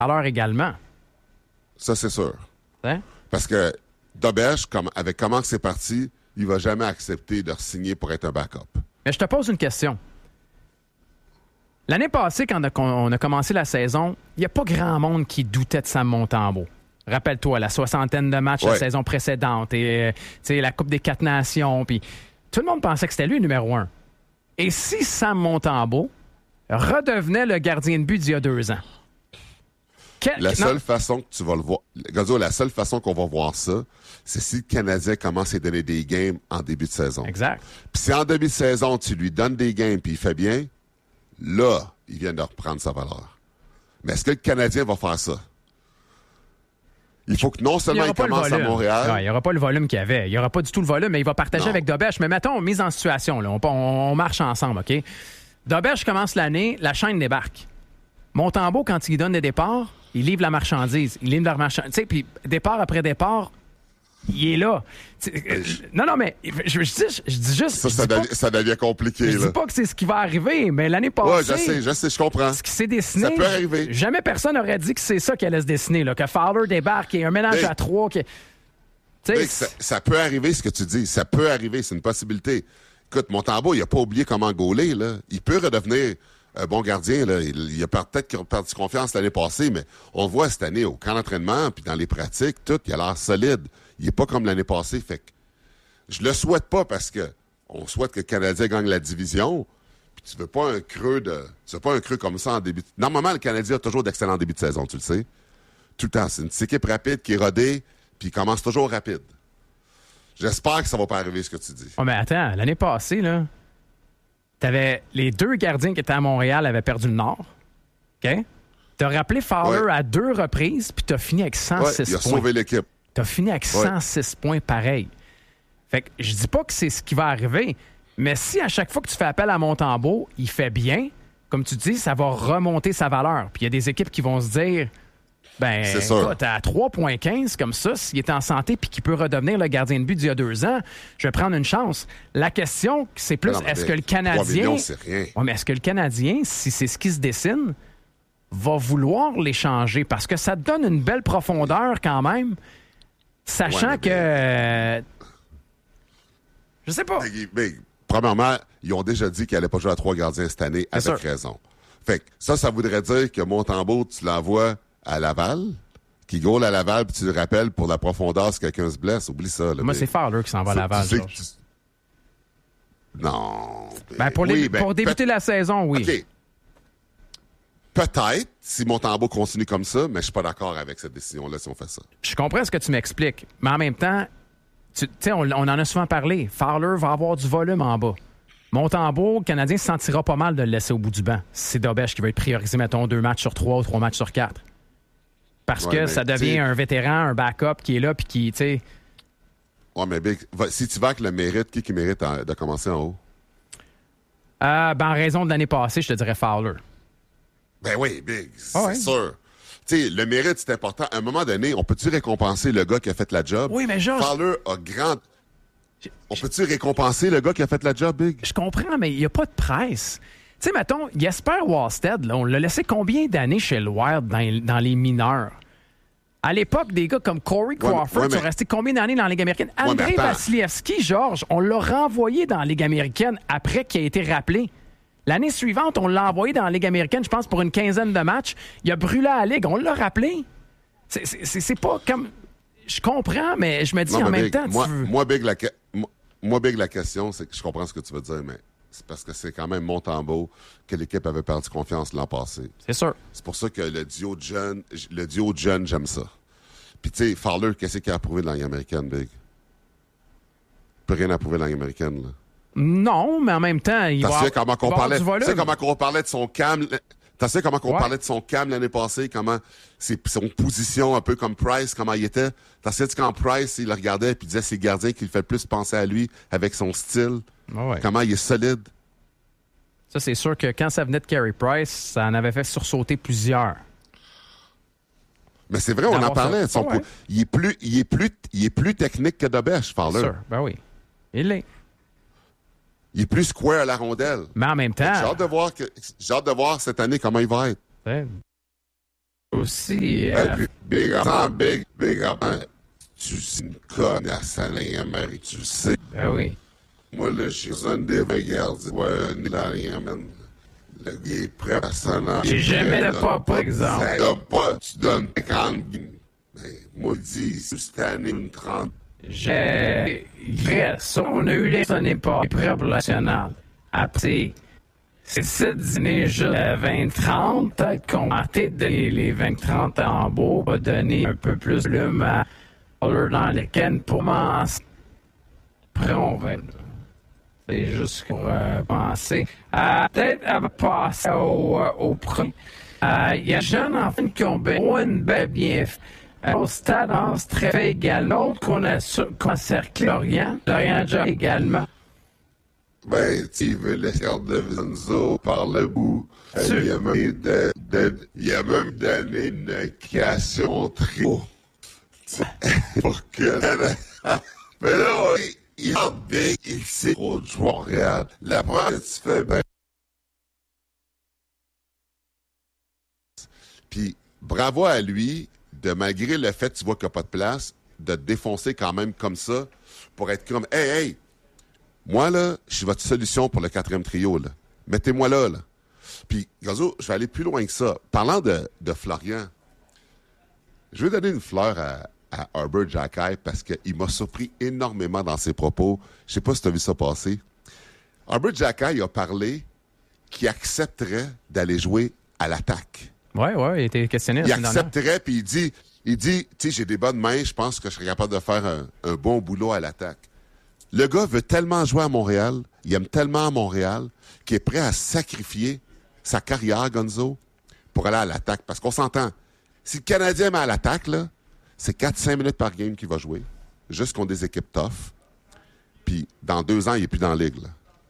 Alors également. Ça, c'est sûr. Hein? Parce que Dobèche, avec comment c'est parti, il va jamais accepter de re-signer pour être un backup. Mais je te pose une question. L'année passée, quand on a commencé la saison, il n'y a pas grand monde qui doutait de Sam Montembeault. Rappelle-toi, la 60aine de matchs la saison précédente et la Coupe des 4 Nations. Puis tout le monde pensait que c'était lui le numéro 1. Et si Sam Montembeault redevenait le gardien de but d'il y a 2 ans? La seule façon que tu vas le voir, Gazzo, la seule façon qu'on va voir ça, c'est si le Canadien commence à donner des games en début de saison. Exact. Puis si en début de saison, tu lui donnes des games puis il fait bien, là, il vient de reprendre sa valeur. Mais est-ce que le Canadien va faire ça? Il faut que non seulement il commence à Montréal... Non, il n'y aura pas le volume qu'il y avait. Il n'y aura pas du tout le volume, mais il va partager avec Dobèche. Mais mettons, mise en situation, là, on marche ensemble, OK? Dobèche commence l'année, la chaîne débarque. Montembeault, quand il donne des départs, il livre la marchandise. Il livre la marchandise. Tu sais, puis départ après départ, il est là. Non, mais je dis juste... Ça devient compliqué, Je là. dis pas que c'est ce qui va arriver, mais l'année passée... Oui, je sais, je comprends. Ce qui s'est dessiné... Ça peut arriver. Jamais personne n'aurait dit que c'est ça qui allait se dessiner, là, que Fowler débarque, qu'il y ait un ménage à 3... Ça peut arriver, ce que tu dis. Ça peut arriver, c'est une possibilité. Écoute, Montembeault, il n'a pas oublié comment gauler, là. Il peut redevenir un bon gardien, là. Il a peut-être perdu confiance l'année passée, mais on le voit cette année au camp d'entraînement, puis dans les pratiques, tout, il a l'air solide. Il n'est pas comme l'année passée, fait que je le souhaite pas parce que on souhaite que le Canadien gagne la division, puis tu veux pas un creux comme ça en début. Normalement, le Canadien a toujours d'excellents débuts de saison, tu le sais. Tout le temps. C'est une équipe rapide qui est rodée, puis il commence toujours rapide. J'espère que ça va pas arriver, ce que tu dis. Oh, mais attends, l'année passée, là, t'avais les 2 gardiens qui étaient à Montréal avaient perdu le Nord. OK? T'as rappelé Fowler à 2 reprises, puis t'as fini avec 106 points. Il a sauvé l'équipe. T'as fini avec 106 points pareil. Fait que je dis pas que c'est ce qui va arriver, mais si à chaque fois que tu fais appel à Montembeault, il fait bien, comme tu dis, ça va remonter sa valeur. Puis il y a des équipes qui vont se dire, écoute, à 3,15 comme ça, s'il est en santé puis qu'il peut redevenir le gardien de but d'il y a 2 ans, je vais prendre une chance. La question, c'est plus, est-ce que le Canadien... 3 millions, c'est rien. Ouais, mais est-ce que le Canadien, si c'est ce qui se dessine, va vouloir l'échanger? Parce que ça te donne une belle profondeur quand même. Sachant que... Je sais pas. Mais, premièrement, ils ont déjà dit qu'ils n'allaient pas jouer à 3 gardiens cette année, avec raison. Fait que ça voudrait dire que Montembeault, tu l'envoies à Laval, qui goal à Laval, puis tu le rappelles pour la profondeur si quelqu'un se blesse. Oublie ça. Là, moi, c'est Fowler qui s'en va à Laval, Georges. Non. Pour débuter la saison, oui. OK. Peut-être, si Montembeault continue comme ça, mais je suis pas d'accord avec cette décision-là si on fait ça. Je comprends ce que tu m'expliques, mais en même temps, tu sais, on en a souvent parlé. Fowler va avoir du volume en bas. Montembeault, le Canadien se sentira pas mal de le laisser au bout du banc. C'est Dobèche qui va être priorisé, mettons, 2 matchs sur 3 ou 3 matchs sur 4. Parce que ça devient un vétéran, un backup qui est là puis qui, tu sais... Ouais, mais Big, si tu vas avec le mérite, qui mérite de commencer en haut? En raison de l'année passée, je te dirais Fowler. Ben oui, Big, c'est sûr. Tu sais, le mérite, c'est important. À un moment donné, on peut-tu récompenser le gars qui a fait la job? Oui, mais Georges... Fowler a grand... On peut-tu récompenser le gars qui a fait la job, Big? Je comprends, mais il n'y a pas de presse. Tu sais, mettons, Jesper Wallstedt, là, on l'a laissé combien d'années chez le Wild dans les mineurs? À l'époque, des gars comme Corey Crawford sont restés combien d'années dans la Ligue américaine? Andrei Vasilevski, Georges, on l'a renvoyé dans la Ligue américaine après qu'il ait été rappelé. L'année suivante, on l'a envoyé dans la Ligue américaine, je pense, pour une 15aine de matchs. Il a brûlé à la Ligue. On l'a rappelé. C'est pas comme... Je comprends, mais je me dis en même temps... Moi, Big, la question, c'est que je comprends ce que tu veux dire, mais c'est parce que c'est quand même Montembeault que l'équipe avait perdu confiance l'an passé. C'est sûr. C'est pour ça que le duo de jeunes, j'aime ça. Puis, tu sais, Fowler, qu'est-ce qu'il a approuvé dans la Ligue américaine, Big? Il peut rien approuver dans la Ligue américaine, là. Non, mais en même temps, il va avoir du volume. Tu sais comment on parlait de son calme... Tu sais comment on parlait de son calme l'année passée, comment son position un peu comme Price, comment il était. Tu sais quand Price, il le regardait et il disait c'est le gardien qui le fait le plus penser à lui avec son style, comment il est solide. Ça, c'est sûr que quand ça venait de Carey Price, ça en avait fait sursauter plusieurs. Mais c'est vrai, on en parlait. Il est plus technique que Dobèche, Fowler. Sûr, ben oui. Il l'est. Il est plus square à la rondelle. Mais en même temps... J'ai hâte de voir cette année comment il va être. Aussi. Big up. Tu sais une connasse à l'Amérique, tu sais. Ben oui. Moi, là, je suis un des regards. Ouais, man. Le gars est prêt à s'en aller. J'ai jamais de pas, par exemple. Ça donne pas, tu donnes 50. Mais moi, je dis, cette année, une 30. On a eu les années pas prêts pour le national. Après, c'est ça dîner juste à 20-30. Peut-être qu'on va tenter les 20-30 en beau, va donner un peu plus de volume à dans les cannes pour commencer. Après, on va. C'est juste pour penser. Peut-être à passer au premier. Il y a jeunes enfants qui ont une belle bien au stade en très égal. L'autre qu'on a cerclé Lorient déjà également. Ben, tu veux laisser de Vincenzo par le bout. Il a même donné une occasion trio. Pour que... Mais là, il a bien, il sait trop de joueurs réels. La première, tu fais ben. Puis, bravo à lui, de malgré le fait, tu vois qu'il n'y a pas de place, de te défoncer quand même comme ça, pour être comme, hey, moi, là, je suis votre solution pour le 4e trio, là. Mettez-moi là. Puis, Gazo, je vais aller plus loin que ça. Parlant de Florian, je vais donner une fleur à Herbert Jacquet parce qu'il m'a surpris énormément dans ses propos. Je sais pas si tu as vu ça passer. Herbert Jacquet, il a parlé qu'il accepterait d'aller jouer à l'attaque. Oui, il était questionné. Il accepterait, puis il dit, tu sais, j'ai des bonnes mains, je pense que je serais capable de faire un bon boulot à l'attaque. Le gars veut tellement jouer à Montréal, il aime tellement Montréal, qu'il est prêt à sacrifier sa carrière, Gonzo, pour aller à l'attaque. Parce qu'on s'entend, si le Canadien met à l'attaque, là, c'est 4-5 minutes par game qu'il va jouer, juste contre des équipes tough. Puis, dans 2 ans, il n'est plus dans la ligue. Là.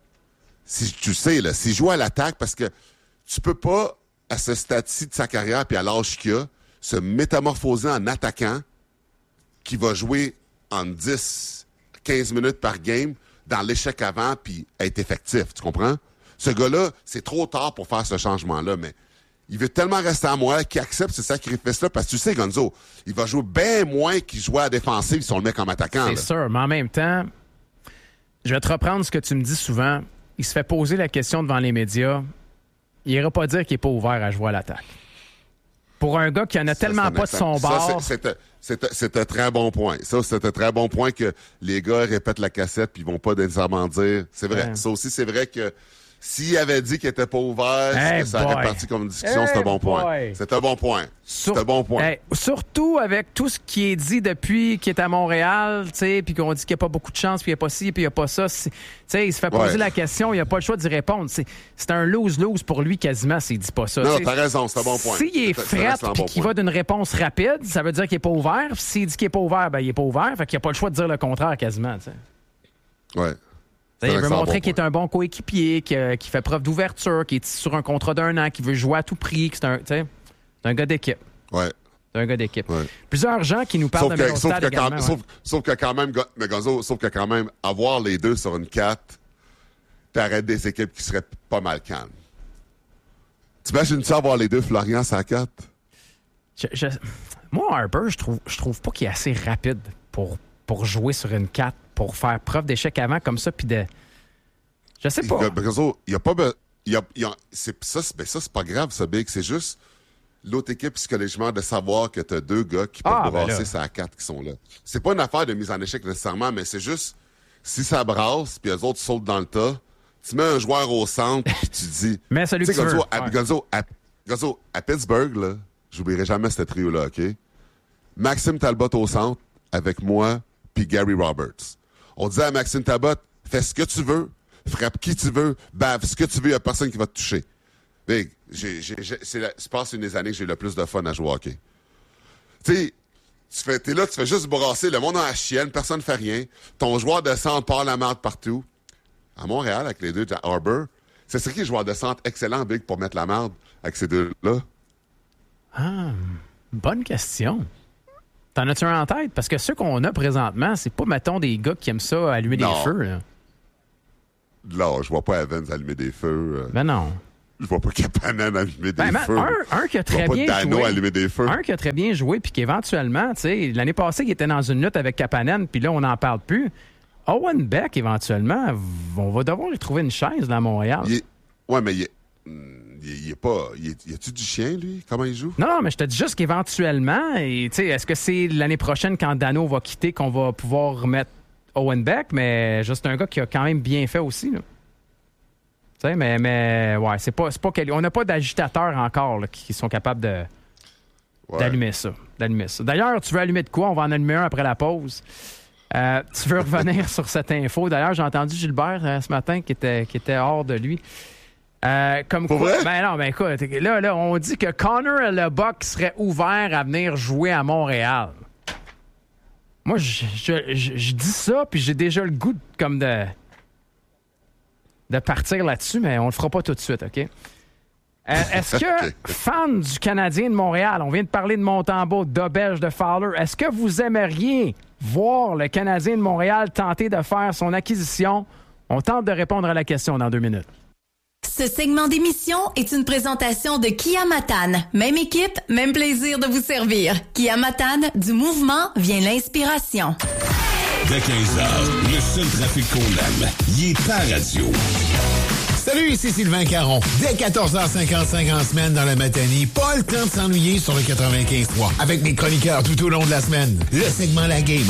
Si tu sais, là, s'il joue à l'attaque, parce que tu peux pas, à ce stade-ci de sa carrière, puis à l'âge qu'il a, se métamorphoser en attaquant qui va jouer en 10, 15 minutes par game dans l'échec avant, puis être effectif. Tu comprends? Ce gars-là, c'est trop tard pour faire ce changement-là, mais il veut tellement rester à Montréal qu'il accepte ce sacrifice-là parce que tu sais, Gonzo, il va jouer bien moins qu'il jouait à défensive si on le met comme attaquant. C'est sûr, mais en même temps, je vais te reprendre ce que tu me dis souvent. Il se fait poser la question devant les médias. Il n'ira pas dire qu'il n'est pas ouvert à jouer à l'attaque. Pour un gars qui en a tellement pas de son bord... C'est un très bon point. Ça, c'est un très bon point que les gars répètent la cassette puis ils vont pas nécessairement dire. C'est vrai. Ouais. Ça aussi, c'est vrai que s'il avait dit qu'il était pas ouvert, que ça aurait parti comme une discussion, c'est un bon point. C'est un bon point. C'est un bon point. Surtout avec tout ce qui est dit depuis qu'il est à Montréal, tu sais, puis qu'on dit qu'il n'y a pas beaucoup de chance, puis il n'y a pas ci, puis il n'y a pas ça. Tu sais, il se fait poser la question, il n'a pas le choix d'y répondre. C'est un lose-lose pour lui quasiment s'il ne dit pas ça. Non, t'as raison, c'est un bon point. S'il est fret puis qu'il va d'une réponse rapide, ça veut dire qu'il n'est pas ouvert. S'il dit qu'il n'est pas ouvert, ben il n'est pas ouvert. Fait qu'il n'a pas le choix de dire le contraire quasiment, tu sais. Ouais. Il veut montrer qu'il est un bon coéquipier, qui fait preuve d'ouverture, qui est sur un contrat d'1 an, qui veut jouer à tout prix, que c'est un gars d'équipe. Ouais. C'est un gars d'équipe. Ouais. Plusieurs gens qui nous parlent de Middlestad également. Sauf que quand même, mais Gonzo, sauf que quand même, avoir les deux sur une 4, t'arrêtes des équipes qui seraient pas mal calmes. T'imagines-tu avoir les deux Florian sur la 4? Moi, Harper, je trouve pas qu'il est assez rapide pour jouer sur une 4, pour faire preuve d'échec avant comme ça, puis de... Je sais pas. Il y a pas... Ça, c'est pas grave, ça, Big. C'est juste l'autre équipe, psychologiquement, de savoir que t'as deux gars qui peuvent brasser ça à 4 qui sont là. C'est pas une affaire de mise en échec nécessairement, mais c'est juste, si ça brasse, puis les autres sautent dans le tas, tu mets un joueur au centre, puis tu dis... Mais celui que tu veux. Gonzo, à Pittsburgh, là, j'oublierai jamais ce trio-là, OK? Maxime Talbot au centre, avec moi, puis Gary Roberts. On disait à Maxime Talbot, fais ce que tu veux, frappe qui tu veux, bave ce que tu veux, il n'y a personne qui va te toucher. Big, je pense une des années que j'ai le plus de fun à jouer au hockey. Tu sais, t'es là, tu fais juste brasser, le monde en la chienne, personne ne fait rien. Ton joueur de centre part la merde partout. À Montréal, avec les deux, Harbour, c'est qui le joueur de centre excellent, Big, pour mettre la merde avec ces deux-là? Ah, bonne question. T'en as-tu un en tête? Parce que ceux qu'on a présentement, c'est pas, mettons, des gars qui aiment ça allumer des feux. Là. Non, je vois pas Evans allumer des feux. Ben non. Je vois pas Kapanen allumer des feux. Un qui a très bien Dano joué. allumer des feux. Un qui a très bien joué, puis qui éventuellement, tu sais, l'année passée, il était dans une lutte avec Kapanen, puis là, on n'en parle plus. Owen Beck, éventuellement, on va devoir lui trouver une chaise là, à Montréal. Ouais, mais il est pas... Y a-tu du chien, lui? Comment il joue? Non, mais je te dis juste qu'éventuellement, est-ce que c'est l'année prochaine, quand Dano va quitter, qu'on va pouvoir remettre Owen Beck? Mais juste un gars qui a quand même bien fait aussi, là. Mais ouais, c'est pas on n'a pas d'agitateurs encore là, qui sont capables d'allumer ça. D'ailleurs, tu veux allumer de quoi? On va en allumer un après la pause. Tu veux revenir sur cette info? D'ailleurs, j'ai entendu Gilbert ce matin qui était hors de lui. Comme pour quoi? Vrai? Ben non, ben écoute, là, on dit que Connor Lebock serait ouvert à venir jouer à Montréal. Moi, je dis ça, puis j'ai déjà le goût de partir là-dessus, mais on le fera pas tout de suite, OK? Est-ce que, fan du Canadien de Montréal, on vient de parler de Montembeault, d'Auberge, de Fowler, est-ce que vous aimeriez voir le Canadien de Montréal tenter de faire son acquisition? On tente de répondre à la question dans 2 minutes. Ce segment d'émission est une présentation de Kia Matane. Même équipe, même plaisir de vous servir. Kia Matane, du mouvement vient l'inspiration. Dès 15h, le seul trafic qu'on aime, il est pas radio. Salut, ici Sylvain Caron. Dès 14h55 en semaine dans la matinée, pas le temps de s'ennuyer sur le 95.3. Avec mes chroniqueurs tout au long de la semaine. Le segment La Game